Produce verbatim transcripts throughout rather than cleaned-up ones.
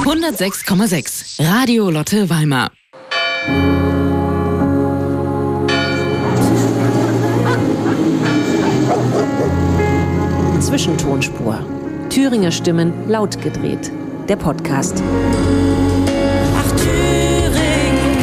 hundertsechs Komma sechs Radio Lotte Weimar. Zwischentonspur. Thüringer Stimmen laut gedreht. Der Podcast. Ach, Thüringen.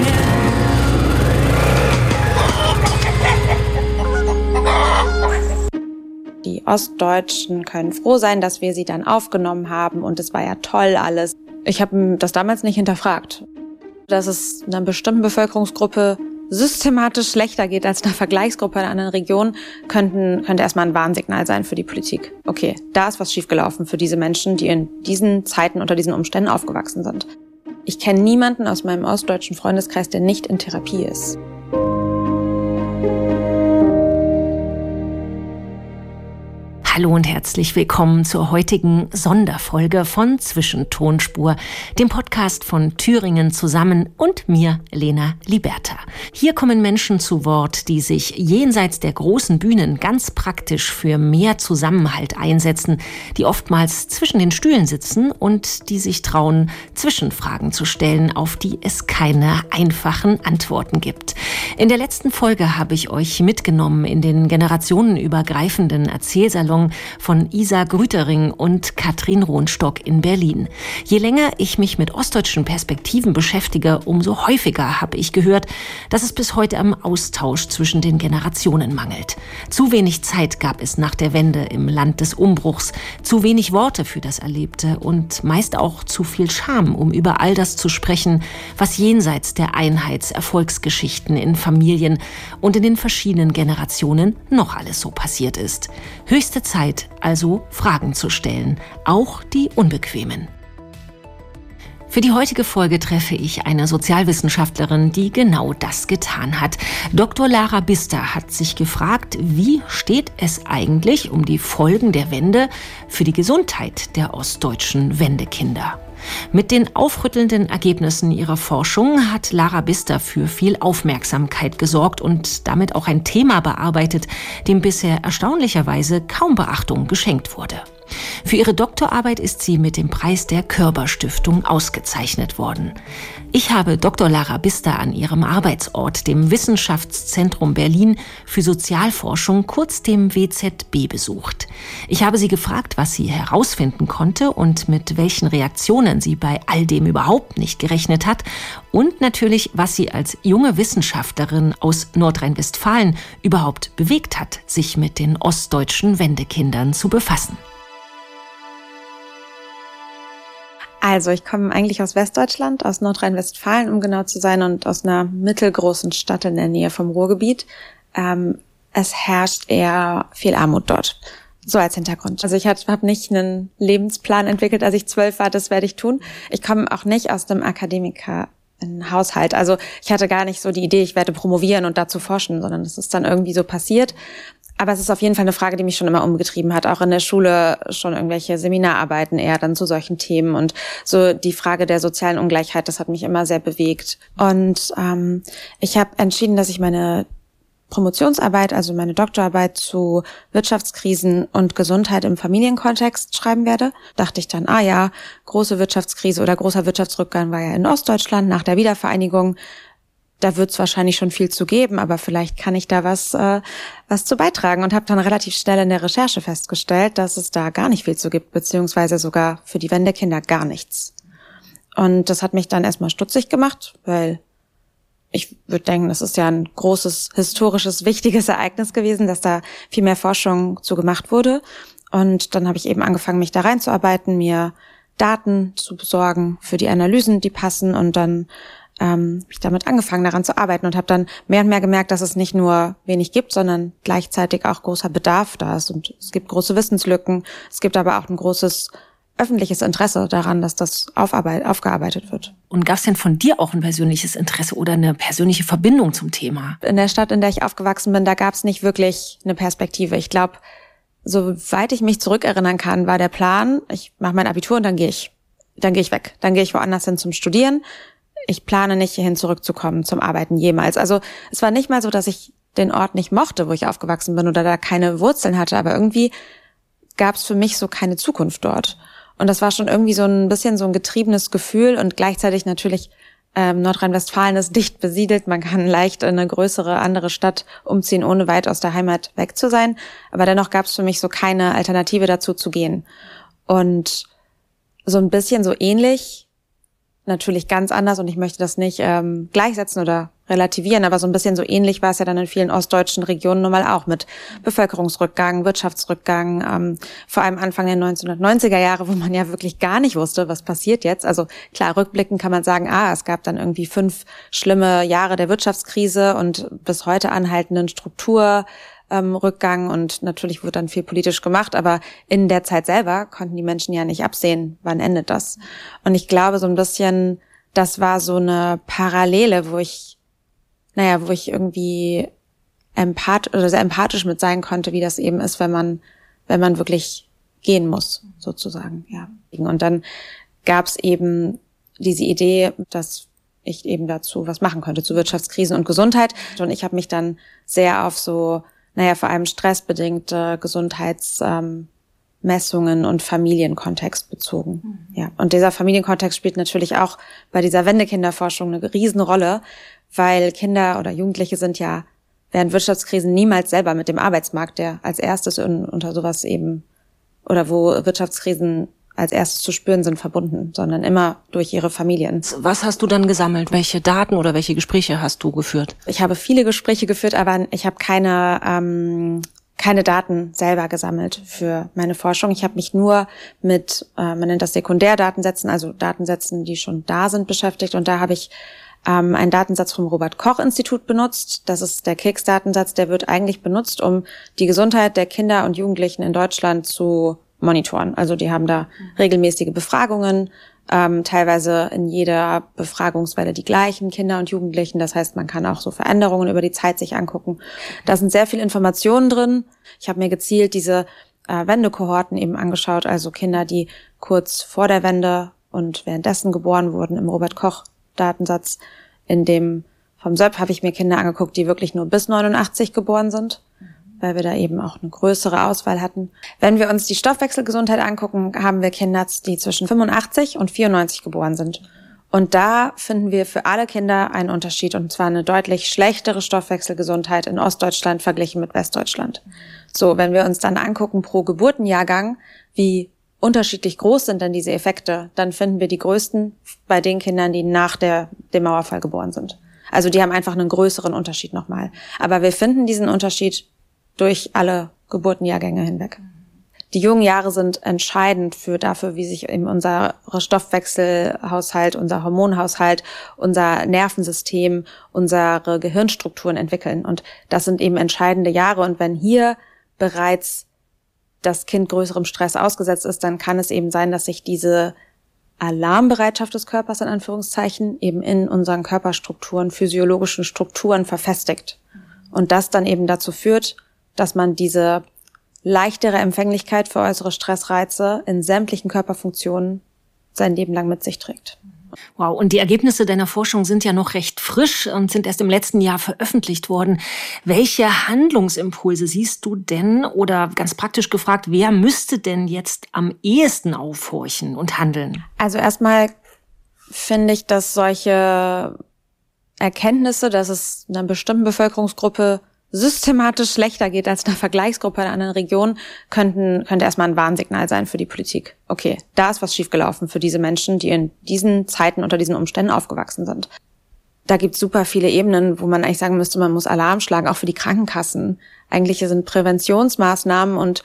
Die Ostdeutschen können froh sein, dass wir sie dann aufgenommen haben und es war ja toll alles. Ich habe das damals nicht hinterfragt. Dass es einer bestimmten Bevölkerungsgruppe systematisch schlechter geht als einer Vergleichsgruppe in einer anderen Region, könnten, könnte erstmal ein Warnsignal sein für die Politik. Okay, da ist was schiefgelaufen für diese Menschen, die in diesen Zeiten unter diesen Umständen aufgewachsen sind. Ich kenne niemanden aus meinem ostdeutschen Freundeskreis, der nicht in Therapie ist. Hallo und herzlich willkommen zur heutigen Sonderfolge von Zwischentonspur, dem Podcast von Thüringen zusammen und mir, Lena Liberta. Hier kommen Menschen zu Wort, die sich jenseits der großen Bühnen ganz praktisch für mehr Zusammenhalt einsetzen, die oftmals zwischen den Stühlen sitzen und die sich trauen, Zwischenfragen zu stellen, auf die es keine einfachen Antworten gibt. In der letzten Folge habe ich euch mitgenommen in den generationenübergreifenden Erzählsalon von Isa Grütering und Katrin Rohnstock in Berlin. Je länger ich mich mit ostdeutschen Perspektiven beschäftige, umso häufiger habe ich gehört, dass es bis heute am Austausch zwischen den Generationen mangelt. Zu wenig Zeit gab es nach der Wende im Land des Umbruchs, zu wenig Worte für das Erlebte und meist auch zu viel Scham, um über all das zu sprechen, was jenseits der Einheits-Erfolgsgeschichten in Familien und in den verschiedenen Generationen noch alles so passiert ist. Höchste Zeit, also Fragen zu stellen, auch die unbequemen. Für die heutige Folge treffe ich eine Sozialwissenschaftlerin, die genau das getan hat. Doktor Lara Bister hat sich gefragt, wie steht es eigentlich um die Folgen der Wende für die Gesundheit der ostdeutschen Wendekinder? Mit den aufrüttelnden Ergebnissen ihrer Forschung hat Lara Bister für viel Aufmerksamkeit gesorgt und damit auch ein Thema bearbeitet, dem bisher erstaunlicherweise kaum Beachtung geschenkt wurde. Für ihre Doktorarbeit ist sie mit dem Preis der Körber-Stiftung ausgezeichnet worden. Ich habe Doktor Lara Bister an ihrem Arbeitsort, dem Wissenschaftszentrum Berlin für Sozialforschung, kurz dem W Z B, besucht. Ich habe sie gefragt, was sie herausfinden konnte und mit welchen Reaktionen sie bei all dem überhaupt nicht gerechnet hat und natürlich, was sie als junge Wissenschaftlerin aus Nordrhein-Westfalen überhaupt bewegt hat, sich mit den ostdeutschen Wendekindern zu befassen. Also ich komme eigentlich aus Westdeutschland, aus Nordrhein-Westfalen, um genau zu sein, und aus einer mittelgroßen Stadt in der Nähe vom Ruhrgebiet. Ähm, es herrscht eher viel Armut dort, so als Hintergrund. Also ich habe nicht einen Lebensplan entwickelt, als ich zwölf war, das werde ich tun. Ich komme auch nicht aus dem Akademiker-Haushalt. Also ich hatte gar nicht so die Idee, ich werde promovieren und dazu forschen, sondern das ist dann irgendwie so passiert. Aber es ist auf jeden Fall eine Frage, die mich schon immer umgetrieben hat. Auch in der Schule schon irgendwelche Seminararbeiten eher dann zu solchen Themen. Und so die Frage der sozialen Ungleichheit, das hat mich immer sehr bewegt. Und ähm, ich habe entschieden, dass ich meine Promotionsarbeit, also meine Doktorarbeit zu Wirtschaftskrisen und Gesundheit im Familienkontext schreiben werde. Dachte ich dann, ah ja, große Wirtschaftskrise oder großer Wirtschaftsrückgang war ja in Ostdeutschland nach der Wiedervereinigung. Da wird es wahrscheinlich schon viel zu geben, aber vielleicht kann ich da was äh, was zu beitragen, und habe dann relativ schnell in der Recherche festgestellt, dass es da gar nicht viel zu gibt, beziehungsweise sogar für die Wendekinder gar nichts. Und das hat mich dann erstmal stutzig gemacht, weil ich würde denken, das ist ja ein großes, historisches, wichtiges Ereignis gewesen, dass da viel mehr Forschung zu gemacht wurde. Und dann habe ich eben angefangen, mich da reinzuarbeiten, mir Daten zu besorgen für die Analysen, die passen, und dann ähm, habe ich damit angefangen, daran zu arbeiten und habe dann mehr und mehr gemerkt, dass es nicht nur wenig gibt, sondern gleichzeitig auch großer Bedarf da ist. Und es gibt große Wissenslücken, es gibt aber auch ein großes öffentliches Interesse daran, dass das aufarbeit- aufgearbeitet wird. Und gab es denn von dir auch ein persönliches Interesse oder eine persönliche Verbindung zum Thema? In der Stadt, in der ich aufgewachsen bin, da gab es nicht wirklich eine Perspektive. Ich glaube, soweit ich mich zurückerinnern kann, war der Plan, ich mache mein Abitur und dann gehe ich. Dann gehe ich weg. Dann gehe ich woanders hin zum Studieren. Ich plane nicht, hierhin zurückzukommen zum Arbeiten jemals. Also es war nicht mal so, dass ich den Ort nicht mochte, wo ich aufgewachsen bin oder da keine Wurzeln hatte, aber irgendwie gab es für mich so keine Zukunft dort. Und das war schon irgendwie so ein bisschen so ein getriebenes Gefühl und gleichzeitig natürlich ähm, Nordrhein-Westfalen ist dicht besiedelt. Man kann leicht in eine größere, andere Stadt umziehen, ohne weit aus der Heimat weg zu sein. Aber dennoch gab es für mich so keine Alternative dazu zu gehen. Und so ein bisschen so ähnlich, natürlich ganz anders und ich möchte das nicht ähm, gleichsetzen oder relativieren, aber so ein bisschen so ähnlich war es ja dann in vielen ostdeutschen Regionen nun mal auch mit Bevölkerungsrückgang, Wirtschaftsrückgang, ähm, vor allem Anfang der neunzehnhundertneunziger Jahre, wo man ja wirklich gar nicht wusste, was passiert jetzt. Also klar, rückblickend kann man sagen, ah, es gab dann irgendwie fünf schlimme Jahre der Wirtschaftskrise und bis heute anhaltenden Struktur. Ähm, Rückgang und natürlich wurde dann viel politisch gemacht, aber in der Zeit selber konnten die Menschen ja nicht absehen, wann endet das. Und ich glaube so ein bisschen, das war so eine Parallele, wo ich, naja, wo ich irgendwie empath oder sehr empathisch mit sein konnte, wie das eben ist, wenn man, wenn man wirklich gehen muss, sozusagen, ja. Und dann gab es eben diese Idee, dass ich eben dazu was machen könnte, zu Wirtschaftskrisen und Gesundheit. Und ich habe mich dann sehr auf so naja, vor allem stressbedingte Gesundheitsmessungen ähm, und Familienkontext bezogen. Mhm. Ja, und dieser Familienkontext spielt natürlich auch bei dieser Wendekinderforschung eine Riesenrolle, weil Kinder oder Jugendliche sind ja während Wirtschaftskrisen niemals selber mit dem Arbeitsmarkt, der als erstes in, unter sowas eben, oder wo Wirtschaftskrisen als erstes zu spüren sind, verbunden, sondern immer durch ihre Familien. Was hast du dann gesammelt? Welche Daten oder welche Gespräche hast du geführt? Ich habe viele Gespräche geführt, aber ich habe keine ähm, keine Daten selber gesammelt für meine Forschung. Ich habe mich nur mit, äh, man nennt das Sekundärdatensätzen, also Datensätzen, die schon da sind, beschäftigt. Und da habe ich ähm, einen Datensatz vom Robert-Koch-Institut benutzt. Das ist der K I C S-Datensatz, der wird eigentlich benutzt, um die Gesundheit der Kinder und Jugendlichen in Deutschland zu monitoren. Also die haben da regelmäßige Befragungen, ähm, teilweise in jeder Befragungswelle die gleichen Kinder und Jugendlichen. Das heißt, man kann auch so Veränderungen über die Zeit sich angucken. Da sind sehr viele Informationen drin. Ich habe mir gezielt diese äh, Wendekohorten eben angeschaut, also Kinder, die kurz vor der Wende und währenddessen geboren wurden im Robert-Koch-Datensatz. In dem vom S Ö P habe ich mir Kinder angeguckt, die wirklich nur bis neunundachtzig geboren sind, weil wir da eben auch eine größere Auswahl hatten. Wenn wir uns die Stoffwechselgesundheit angucken, haben wir Kinder, die zwischen fünfundachtzig und vierundneunzig geboren sind. Und da finden wir für alle Kinder einen Unterschied, und zwar eine deutlich schlechtere Stoffwechselgesundheit in Ostdeutschland verglichen mit Westdeutschland. So, wenn wir uns dann angucken pro Geburtenjahrgang, wie unterschiedlich groß sind denn diese Effekte, dann finden wir die größten bei den Kindern, die nach der, dem Mauerfall geboren sind. Also die haben einfach einen größeren Unterschied nochmal. Aber wir finden diesen Unterschied durch alle Geburtenjahrgänge hinweg. Die jungen Jahre sind entscheidend für dafür, wie sich eben unser Stoffwechselhaushalt, unser Hormonhaushalt, unser Nervensystem, unsere Gehirnstrukturen entwickeln. Und das sind eben entscheidende Jahre. Und wenn hier bereits das Kind größerem Stress ausgesetzt ist, dann kann es eben sein, dass sich diese Alarmbereitschaft des Körpers in Anführungszeichen eben in unseren Körperstrukturen, physiologischen Strukturen verfestigt. Und das dann eben dazu führt, dass man diese leichtere Empfänglichkeit für äußere Stressreize in sämtlichen Körperfunktionen sein Leben lang mit sich trägt. Wow, und die Ergebnisse deiner Forschung sind ja noch recht frisch und sind erst im letzten Jahr veröffentlicht worden. Welche Handlungsimpulse siehst du denn, oder ganz praktisch gefragt, wer müsste denn jetzt am ehesten aufhorchen und handeln? Also erstmal finde ich, dass solche Erkenntnisse, dass es einer bestimmten Bevölkerungsgruppe systematisch schlechter geht als einer Vergleichsgruppe in einer anderen Region, könnten, könnte erstmal ein Warnsignal sein für die Politik. Okay, da ist was schiefgelaufen für diese Menschen, die in diesen Zeiten unter diesen Umständen aufgewachsen sind. Da gibt es super viele Ebenen, wo man eigentlich sagen müsste, man muss Alarm schlagen, auch für die Krankenkassen. Eigentlich sind Präventionsmaßnahmen und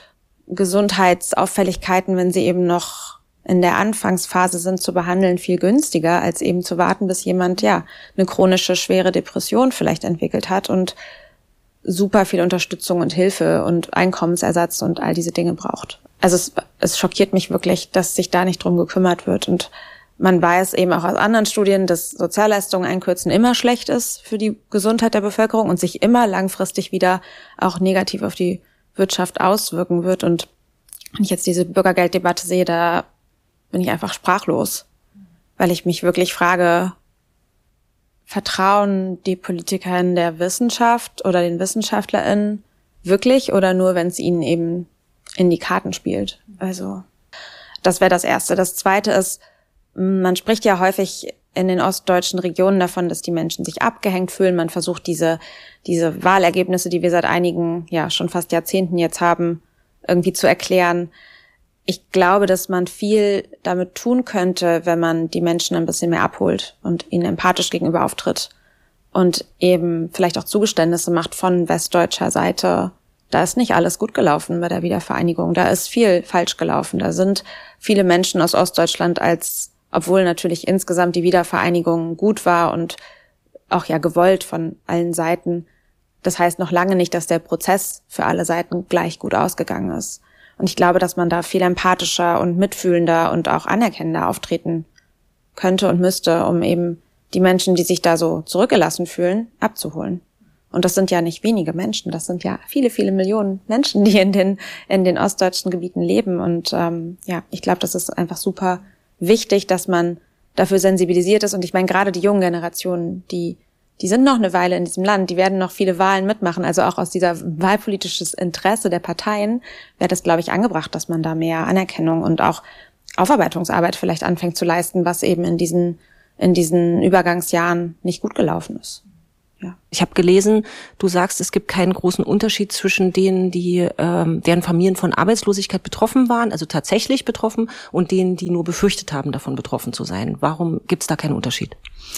Gesundheitsauffälligkeiten, wenn sie eben noch in der Anfangsphase sind, zu behandeln, viel günstiger, als eben zu warten, bis jemand ja eine chronische, schwere Depression vielleicht entwickelt hat und super viel Unterstützung und Hilfe und Einkommensersatz und all diese Dinge braucht. Also es, es schockiert mich wirklich, dass sich da nicht drum gekümmert wird. Und man weiß eben auch aus anderen Studien, dass Sozialleistungen einkürzen immer schlecht ist für die Gesundheit der Bevölkerung und sich immer langfristig wieder auch negativ auf die Wirtschaft auswirken wird. Und wenn ich jetzt diese Bürgergelddebatte sehe, da bin ich einfach sprachlos, weil ich mich wirklich frage, vertrauen die PolitikerInnen der Wissenschaft oder den WissenschaftlerInnen wirklich oder nur, wenn es ihnen eben in die Karten spielt? Also Das wäre das Erste. Das Zweite ist, man spricht ja häufig in den ostdeutschen Regionen davon, dass die Menschen sich abgehängt fühlen. Man versucht diese, diese Wahlergebnisse, die wir seit einigen, ja, schon fast Jahrzehnten jetzt haben, irgendwie zu erklären. Ich glaube, dass man viel damit tun könnte, wenn man die Menschen ein bisschen mehr abholt und ihnen empathisch gegenüber auftritt und eben vielleicht auch Zugeständnisse macht von westdeutscher Seite. Da ist nicht alles gut gelaufen bei der Wiedervereinigung. Da ist viel falsch gelaufen. Da sind viele Menschen aus Ostdeutschland als, obwohl natürlich insgesamt die Wiedervereinigung gut war und auch ja gewollt von allen Seiten. Das heißt noch lange nicht, dass der Prozess für alle Seiten gleich gut ausgegangen ist. Und ich glaube, dass man da viel empathischer und mitfühlender und auch anerkennender auftreten könnte und müsste, um eben die Menschen, die sich da so zurückgelassen fühlen, abzuholen. Und das sind ja nicht wenige Menschen, das sind ja viele, viele Millionen Menschen, die in den in den ostdeutschen Gebieten leben. Und ähm, ja, ich glaube, das ist einfach super wichtig, dass man dafür sensibilisiert ist. Und ich meine, gerade die jungen Generationen, die die sind noch eine Weile in diesem Land, die werden noch viele Wahlen mitmachen. Also auch aus dieser wahlpolitisches Interesse der Parteien wäre das, glaube ich, angebracht, dass man da mehr Anerkennung und auch Aufarbeitungsarbeit vielleicht anfängt zu leisten, was eben in diesen in diesen Übergangsjahren nicht gut gelaufen ist. Ja. Ich habe gelesen, du sagst, es gibt keinen großen Unterschied zwischen denen, die ähm, deren Familien von Arbeitslosigkeit betroffen waren, also tatsächlich betroffen, und denen, die nur befürchtet haben, davon betroffen zu sein. Warum gibt es da keinen Unterschied?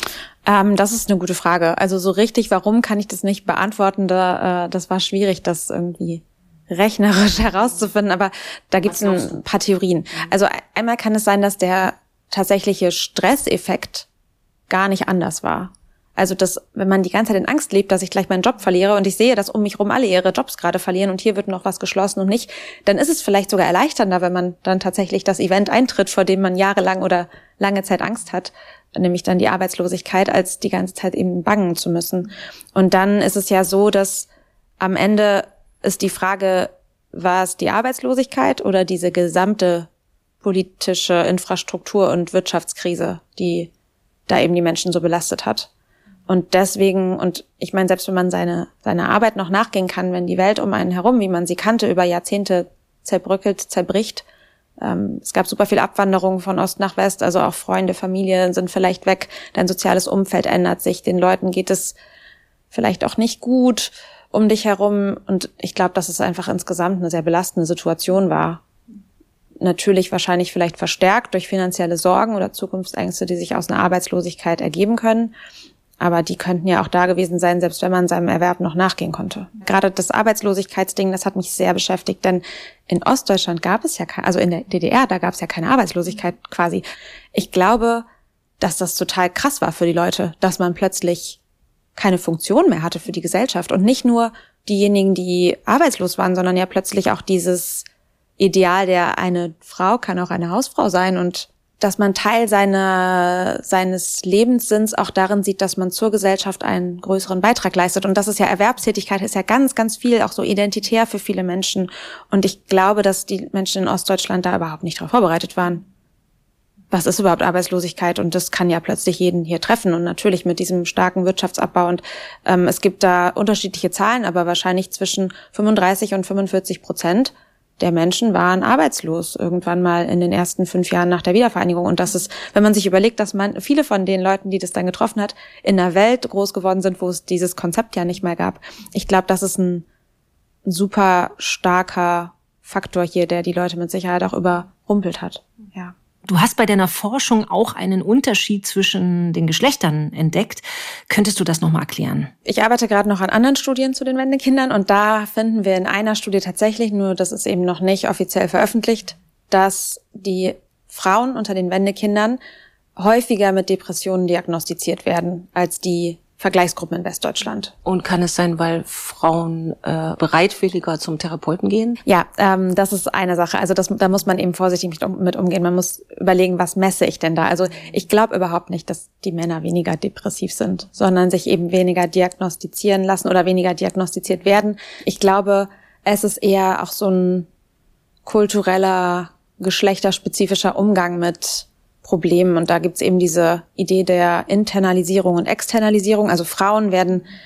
Ähm, das ist eine gute Frage. Also so richtig, warum kann ich das nicht beantworten? Da, äh, das war schwierig, das irgendwie rechnerisch herauszufinden, aber da gibt es ein paar Theorien. Also einmal kann es sein, dass der tatsächliche Stresseffekt gar nicht anders war. Also dass, wenn man die ganze Zeit in Angst lebt, dass ich gleich meinen Job verliere und ich sehe, dass um mich rum alle ihre Jobs gerade verlieren und hier wird noch was geschlossen und nicht, dann ist es vielleicht sogar erleichternder, wenn man dann tatsächlich das Event eintritt, vor dem man jahrelang oder lange Zeit Angst hat, nämlich dann die Arbeitslosigkeit, als die ganze Zeit eben bangen zu müssen. Und dann ist es ja so, dass am Ende ist die Frage, war es die Arbeitslosigkeit oder diese gesamte politische Infrastruktur und Wirtschaftskrise, die da eben die Menschen so belastet hat. Und deswegen, und ich meine, selbst wenn man seine seine Arbeit noch nachgehen kann, wenn die Welt um einen herum, wie man sie kannte, über Jahrzehnte zerbröckelt, zerbricht, ähm, es gab super viel Abwanderung von Ost nach West, also auch Freunde, Familie sind vielleicht weg, dein soziales Umfeld ändert sich, den Leuten geht es vielleicht auch nicht gut um dich herum. Und ich glaube, dass es einfach insgesamt eine sehr belastende Situation war. Natürlich wahrscheinlich vielleicht verstärkt durch finanzielle Sorgen oder Zukunftsängste, die sich aus einer Arbeitslosigkeit ergeben können. Aber die könnten ja auch da gewesen sein, selbst wenn man seinem Erwerb noch nachgehen konnte. Gerade das Arbeitslosigkeitsding, das hat mich sehr beschäftigt, denn in Ostdeutschland gab es ja keine, also in der D D R, da gab es ja keine Arbeitslosigkeit quasi. Ich glaube, dass das total krass war für die Leute, dass man plötzlich keine Funktion mehr hatte für die Gesellschaft. Und nicht nur diejenigen, die arbeitslos waren, sondern ja plötzlich auch dieses Ideal, der eine Frau kann auch eine Hausfrau sein und dass man Teil seiner, seines Lebenssinns auch darin sieht, dass man zur Gesellschaft einen größeren Beitrag leistet. Und das ist ja Erwerbstätigkeit, ist ja ganz, ganz viel auch so identitär für viele Menschen. Und ich glaube, dass die Menschen in Ostdeutschland da überhaupt nicht darauf vorbereitet waren. Was ist überhaupt Arbeitslosigkeit? Und das kann ja plötzlich jeden hier treffen. Und natürlich mit diesem starken Wirtschaftsabbau. Und ähm, es gibt da unterschiedliche Zahlen, aber wahrscheinlich zwischen fünfunddreißig und fünfundvierzig Prozent der Menschen waren arbeitslos irgendwann mal in den ersten fünf Jahren nach der Wiedervereinigung. Und das ist, wenn man sich überlegt, dass man viele von den Leuten, die das dann getroffen hat, in einer Welt groß geworden sind, wo es dieses Konzept ja nicht mehr gab. Ich glaube, das ist ein super starker Faktor hier, der die Leute mit Sicherheit auch überrumpelt hat. Ja. Du hast bei deiner Forschung auch einen Unterschied zwischen den Geschlechtern entdeckt. Könntest du das nochmal erklären? Ich arbeite gerade noch an anderen Studien zu den Wendekindern und da finden wir in einer Studie tatsächlich, nur das ist eben noch nicht offiziell veröffentlicht, dass die Frauen unter den Wendekindern häufiger mit Depressionen diagnostiziert werden als die Vergleichsgruppen in Westdeutschland. Und kann es sein, weil Frauen äh, bereitwilliger zum Therapeuten gehen? Ja, ähm, das ist eine Sache. Also das, da muss man eben vorsichtig mit, um, mit umgehen. Man muss überlegen, was messe ich denn da? Also ich glaube überhaupt nicht, dass die Männer weniger depressiv sind, sondern sich eben weniger diagnostizieren lassen oder weniger diagnostiziert werden. Ich glaube, es ist eher auch so ein kultureller, geschlechterspezifischer Umgang mit Problemen. Und da gibt's eben diese Idee der Internalisierung und Externalisierung. Also Frauen werden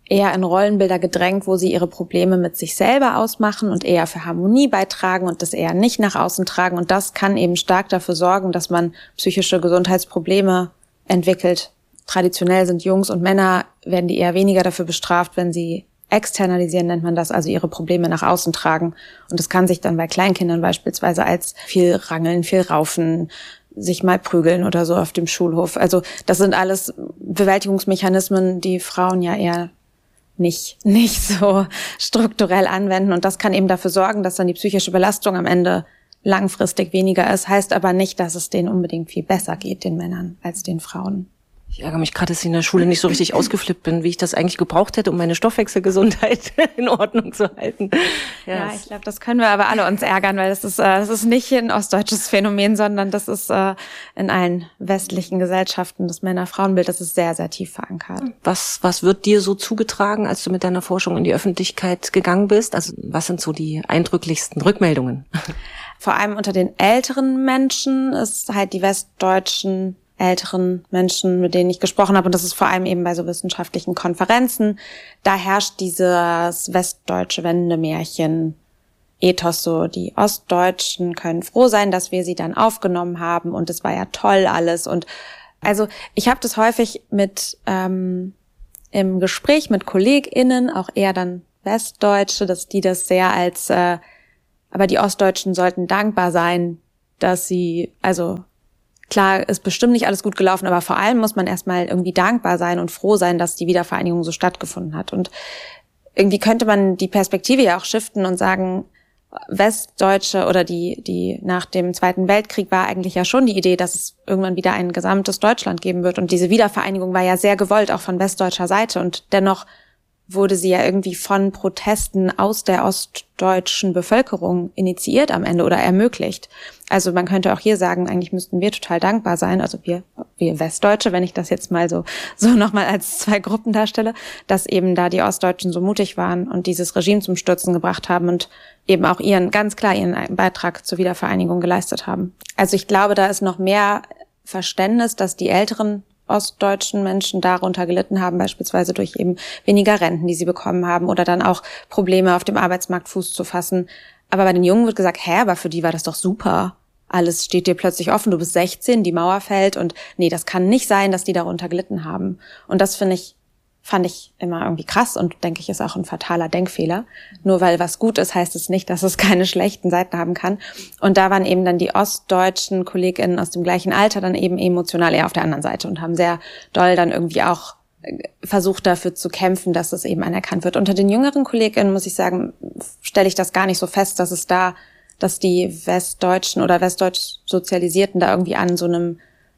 eher in Rollenbilder gedrängt, wo sie ihre Probleme mit sich selber ausmachen und eher für Harmonie beitragen und das eher nicht nach außen tragen. Und das kann eben stark dafür sorgen, dass man psychische Gesundheitsprobleme entwickelt. Traditionell sind Jungs und Männer, werden die eher weniger dafür bestraft, wenn sie externalisieren, nennt man das, also ihre Probleme nach außen tragen. Und das kann sich dann bei Kleinkindern beispielsweise als viel Rangeln, viel Raufen, sich mal prügeln oder so auf dem Schulhof. Also das sind alles Bewältigungsmechanismen, die Frauen ja eher nicht, nicht so strukturell anwenden. Und das kann eben dafür sorgen, dass dann die psychische Belastung am Ende langfristig weniger ist. Heißt aber nicht, dass es denen unbedingt viel besser geht, den Männern, als den Frauen. Ich ärgere mich gerade, dass ich in der Schule nicht so richtig ausgeflippt bin, wie ich das eigentlich gebraucht hätte, um meine Stoffwechselgesundheit in Ordnung zu halten. Ja, ja ich glaube, das können wir aber alle uns ärgern, weil das ist, äh, das ist nicht ein ostdeutsches Phänomen, sondern das ist äh, in allen westlichen Gesellschaften das Männer-Frauen-Bild, das ist sehr, sehr tief verankert. Was, was wird dir so zugetragen, als du mit deiner Forschung in die Öffentlichkeit gegangen bist? Also was sind so die eindrücklichsten Rückmeldungen? Vor allem unter den älteren Menschen ist halt die westdeutschen älteren Menschen, mit denen ich gesprochen habe, und das ist vor allem eben bei so wissenschaftlichen Konferenzen, da herrscht dieses westdeutsche Wendemärchen Ethos so, die Ostdeutschen können froh sein, dass wir sie dann aufgenommen haben und es war ja toll alles. Und also ich habe das häufig mit ähm, im Gespräch mit KollegInnen, auch eher dann Westdeutsche, dass die das sehr als, äh, aber die Ostdeutschen sollten dankbar sein, dass sie, also klar, ist bestimmt nicht alles gut gelaufen, aber vor allem muss man erstmal irgendwie dankbar sein und froh sein, dass die Wiedervereinigung so stattgefunden hat. Und irgendwie könnte man die Perspektive ja auch shiften und sagen, Westdeutsche oder die, die nach dem Zweiten Weltkrieg war eigentlich ja schon die Idee, dass es irgendwann wieder ein gesamtes Deutschland geben wird. Und diese Wiedervereinigung war ja sehr gewollt, auch von westdeutscher Seite. Und dennoch wurde sie ja irgendwie von Protesten aus der ostdeutschen Bevölkerung initiiert am Ende oder ermöglicht. Also man könnte auch hier sagen, eigentlich müssten wir total dankbar sein, also wir, wir Westdeutsche, wenn ich das jetzt mal so, so nochmal als zwei Gruppen darstelle, dass eben da die Ostdeutschen so mutig waren und dieses Regime zum Stürzen gebracht haben und eben auch ihren, ganz klar ihren Beitrag zur Wiedervereinigung geleistet haben. Also ich glaube, da ist noch mehr Verständnis, dass die älteren ostdeutschen Menschen darunter gelitten haben, beispielsweise durch eben weniger Renten, die sie bekommen haben oder dann auch Probleme auf dem Arbeitsmarkt Fuß zu fassen. Aber bei den Jungen wird gesagt, hä, aber für die war das doch super. Alles steht dir plötzlich offen, du bist sechzehn, die Mauer fällt und nee, das kann nicht sein, dass die darunter gelitten haben. Und das finde ich, fand ich immer irgendwie krass und denke ich, ist auch ein fataler Denkfehler. Nur weil was gut ist, heißt es nicht, dass es keine schlechten Seiten haben kann. Und da waren eben dann die ostdeutschen KollegInnen aus dem gleichen Alter dann eben emotional eher auf der anderen Seite und haben sehr doll dann irgendwie auch versucht dafür zu kämpfen, dass es eben anerkannt wird. Unter den jüngeren KollegInnen, muss ich sagen, stelle ich das gar nicht so fest, dass es da, dass die Westdeutschen oder westdeutsch Sozialisierten da irgendwie an so einem,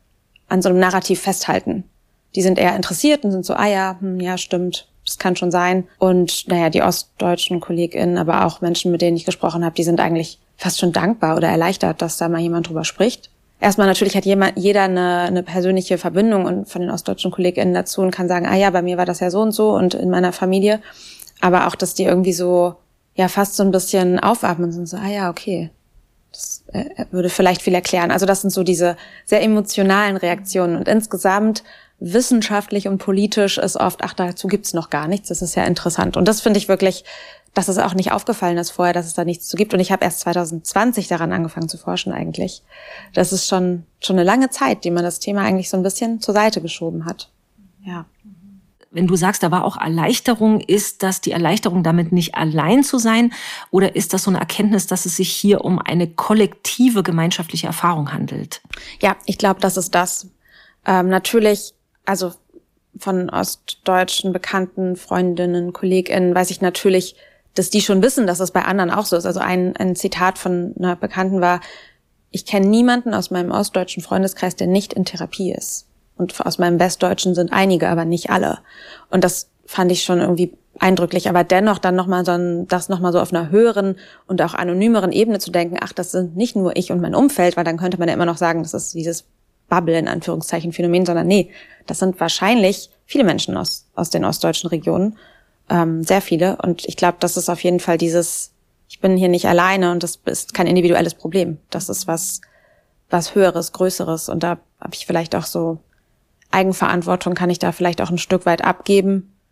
an so einem Narrativ festhalten. Die sind eher interessiert und sind so, ah ja, hm, ja, stimmt, das kann schon sein. Und naja, die ostdeutschen KollegInnen, aber auch Menschen, mit denen ich gesprochen habe, die sind eigentlich fast schon dankbar oder erleichtert, dass da mal jemand drüber spricht. Erstmal natürlich hat jemand, jeder eine, eine persönliche Verbindung und von den ostdeutschen KollegInnen dazu und kann sagen, ah ja, bei mir war das ja so und so und in meiner Familie. Aber auch, dass die irgendwie so, ja, fast so ein bisschen aufatmen sind, so, ah ja, okay. Das äh, würde vielleicht viel erklären. Also das sind so diese sehr emotionalen Reaktionen und insgesamt wissenschaftlich und politisch ist oft, ach, dazu gibt's noch gar nichts, das ist ja interessant. Und das finde ich wirklich, dass es auch nicht aufgefallen ist vorher, dass es da nichts zu gibt. Und ich habe erst zwanzig zwanzig daran angefangen zu forschen eigentlich. Das ist schon schon eine lange Zeit, die man das Thema eigentlich so ein bisschen zur Seite geschoben hat. Ja. Wenn du sagst, da war auch Erleichterung, ist das die Erleichterung, damit nicht allein zu sein? Oder ist das so eine Erkenntnis, dass es sich hier um eine kollektive gemeinschaftliche Erfahrung handelt? Ja, ich glaube, das ist das. Ähm, natürlich, also von ostdeutschen Bekannten, Freundinnen, KollegInnen weiß ich natürlich, dass die schon wissen, dass es bei anderen auch so ist. Also ein, ein Zitat von einer Bekannten war, ich kenne niemanden aus meinem ostdeutschen Freundeskreis, der nicht in Therapie ist. Und aus meinem westdeutschen sind einige, aber nicht alle. Und das fand ich schon irgendwie eindrücklich. Aber dennoch dann nochmal so ein, das nochmal so auf einer höheren und auch anonymeren Ebene zu denken, ach, das sind nicht nur ich und mein Umfeld, weil dann könnte man ja immer noch sagen, das ist dieses Bubble in Anführungszeichen Phänomen, sondern nee, das sind wahrscheinlich viele Menschen aus, aus den ostdeutschen Regionen. Ähm, sehr viele. Und ich glaube, das ist auf jeden Fall dieses, ich bin hier nicht alleine und das ist kein individuelles Problem. Das ist was, was Höheres, Größeres. Und da habe ich vielleicht auch so Eigenverantwortung, kann ich da vielleicht auch ein Stück weit abgeben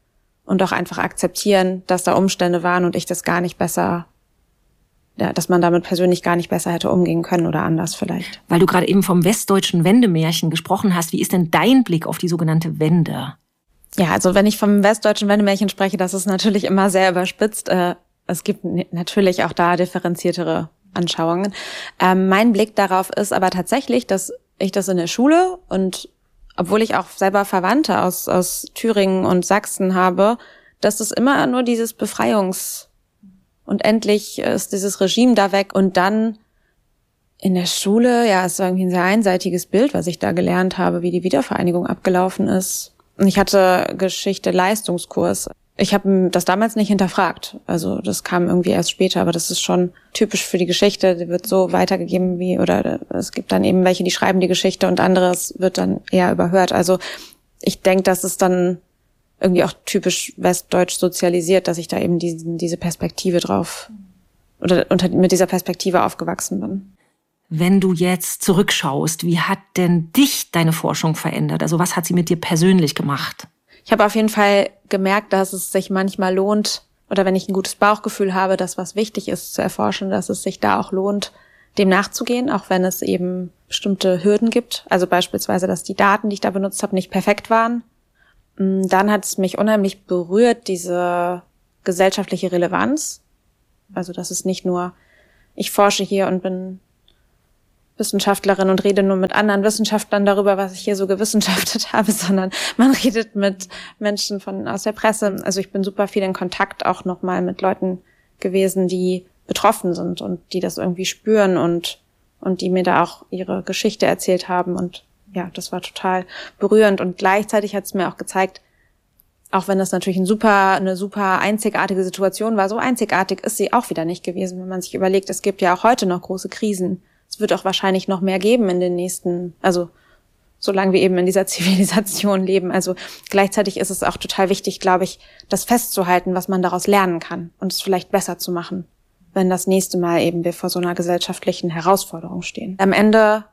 und auch einfach akzeptieren, dass da Umstände waren und ich das gar nicht besser, ja, dass man damit persönlich gar nicht besser hätte umgehen können oder anders vielleicht. Weil du gerade eben vom westdeutschen Wendemärchen gesprochen hast, wie ist denn dein Blick auf die sogenannte Wende? Ja, also wenn ich vom westdeutschen Wendemärchen spreche, das ist natürlich immer sehr überspitzt. Es gibt natürlich auch da differenziertere Anschauungen. Mein Blick darauf ist aber tatsächlich, dass ich das in der Schule und obwohl ich auch selber Verwandte aus, aus Thüringen und Sachsen habe, dass es immer nur dieses Befreiungs- und endlich ist dieses Regime da weg und dann in der Schule, ja, ist irgendwie ein sehr einseitiges Bild, was ich da gelernt habe, wie die Wiedervereinigung abgelaufen ist. Und ich hatte Geschichte-Leistungskurs. Ich habe das damals nicht hinterfragt. Also das kam irgendwie erst später, aber das ist schon typisch für die Geschichte. Die wird so weitergegeben wie, oder es gibt dann eben welche, die schreiben die Geschichte und anderes wird dann eher überhört. Also ich denke, das ist dann irgendwie auch typisch westdeutsch sozialisiert, dass ich da eben diesen, diese Perspektive drauf oder unter, mit dieser Perspektive aufgewachsen bin. Wenn du jetzt zurückschaust, wie hat denn dich deine Forschung verändert? Also was hat sie mit dir persönlich gemacht? Ich habe auf jeden Fall gemerkt, dass es sich manchmal lohnt, oder wenn ich ein gutes Bauchgefühl habe, dass was wichtig ist zu erforschen, dass es sich da auch lohnt, dem nachzugehen, auch wenn es eben bestimmte Hürden gibt. Also beispielsweise, dass die Daten, die ich da benutzt habe, nicht perfekt waren. Dann hat es mich unheimlich berührt, diese gesellschaftliche Relevanz. Also das ist nicht nur, ich forsche hier und bin Wissenschaftlerin und rede nur mit anderen Wissenschaftlern darüber, was ich hier so gewissenschaftlet habe, sondern man redet mit Menschen von aus der Presse. Also ich bin super viel in Kontakt auch nochmal mit Leuten gewesen, die betroffen sind und die das irgendwie spüren und und die mir da auch ihre Geschichte erzählt haben. Und ja, das war total berührend. Und gleichzeitig hat es mir auch gezeigt, auch wenn das natürlich ein super, eine super einzigartige Situation war, so einzigartig ist sie auch wieder nicht gewesen, wenn man sich überlegt, es gibt ja auch heute noch große Krisen. Es wird auch wahrscheinlich noch mehr geben in den nächsten, also solange wir eben in dieser Zivilisation leben. Also gleichzeitig ist es auch total wichtig, glaube ich, das festzuhalten, was man daraus lernen kann und es vielleicht besser zu machen, wenn das nächste Mal eben wir vor so einer gesellschaftlichen Herausforderung stehen. Am Ende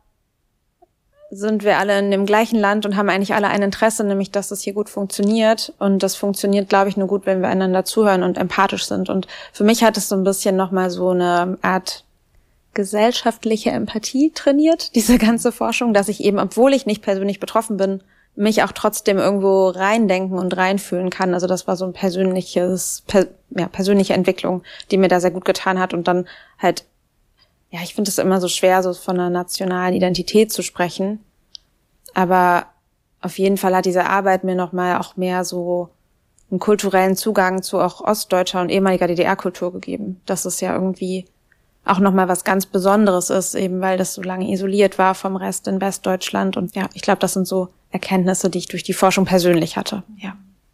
sind wir alle in dem gleichen Land und haben eigentlich alle ein Interesse, nämlich dass es hier gut funktioniert. Und das funktioniert, glaube ich, nur gut, wenn wir einander zuhören und empathisch sind. Und für mich hat es so ein bisschen nochmal so eine Art gesellschaftliche Empathie trainiert, diese ganze Forschung, dass ich eben, obwohl ich nicht persönlich betroffen bin, mich auch trotzdem irgendwo reindenken und reinfühlen kann. Also das war so ein persönliches, per, ja, persönliche Entwicklung, die mir da sehr gut getan hat. Und dann halt, ja, ich finde es immer so schwer, so von einer nationalen Identität zu sprechen. Aber auf jeden Fall hat diese Arbeit mir nochmal auch mehr so einen kulturellen Zugang zu auch ostdeutscher und ehemaliger D D R-Kultur gegeben. Das ist ja irgendwie auch nochmal was ganz Besonderes ist, eben weil das so lange isoliert war vom Rest in Westdeutschland. Und ja, ich glaube, das sind so Erkenntnisse, die ich durch die Forschung persönlich hatte. Ja.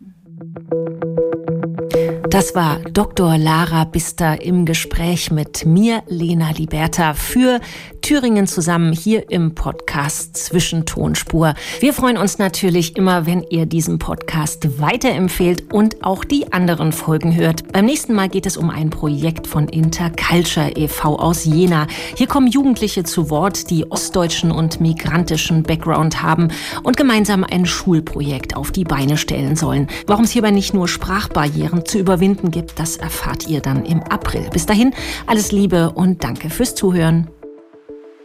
Das war Doktor Lara Bister im Gespräch mit mir, Lena Liberta, für Thüringen zusammen hier im Podcast Zwischentonspur. Wir freuen uns natürlich immer, wenn ihr diesen Podcast weiterempfehlt und auch die anderen Folgen hört. Beim nächsten Mal geht es um ein Projekt von Interculture e V aus Jena. Hier kommen Jugendliche zu Wort, die ostdeutschen und migrantischen Background haben und gemeinsam ein Schulprojekt auf die Beine stellen sollen. Warum es hierbei nicht nur Sprachbarrieren zu überwinden gibt, das erfahrt ihr dann im April. Bis dahin, alles Liebe und danke fürs Zuhören.